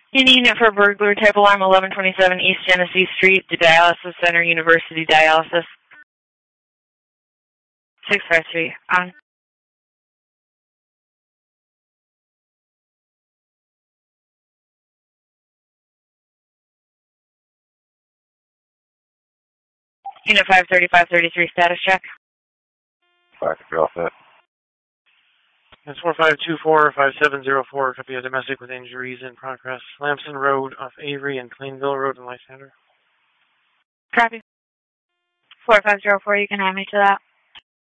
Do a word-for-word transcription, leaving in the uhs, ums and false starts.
Any unit for burglary type alarm, eleven twenty-seven East Genesee Street, the Dialysis Center, University Dialysis. six five three, on. Unit five thirty-five thirty-three, status check. five, you're all set. That's four five two four five seven zero four, copy of domestic with injuries in progress. Lamson Road off Avery and Plainville Road in Lysander. Copy. four five zero four, you can have me to that.